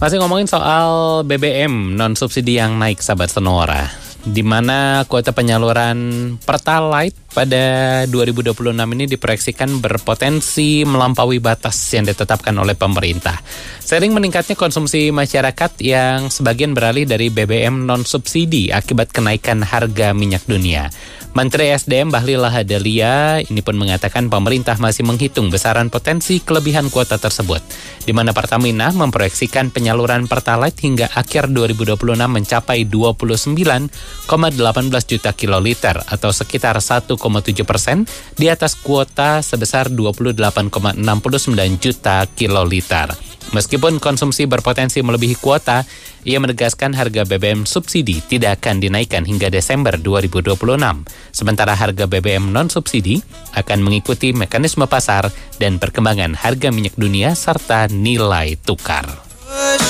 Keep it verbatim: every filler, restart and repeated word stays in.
Masih ngomongin soal B B M non-subsidi yang naik, sahabat Sonora, di mana kuota penyaluran Pertalite pada dua ribu dua puluh enam ini diproyeksikan berpotensi melampaui batas yang ditetapkan oleh pemerintah. Seiring meningkatnya konsumsi masyarakat yang sebagian beralih dari B B M non-subsidi akibat kenaikan harga minyak dunia. Menteri S D M Bahlil Lahadalia ini pun mengatakan pemerintah masih menghitung besaran potensi kelebihan kuota tersebut, di mana Pertamina memproyeksikan penyaluran Pertalite hingga akhir dua ribu dua puluh enam mencapai dua puluh sembilan koma satu delapan juta kiloliter atau sekitar satu koma tujuh persen di atas kuota sebesar dua puluh delapan koma enam sembilan juta kiloliter. Meskipun konsumsi berpotensi melebihi kuota, ia menegaskan harga B B M subsidi tidak akan dinaikkan hingga Desember dua ribu dua puluh enam. Sementara harga B B M non-subsidi akan mengikuti mekanisme pasar dan perkembangan harga minyak dunia serta nilai tukar.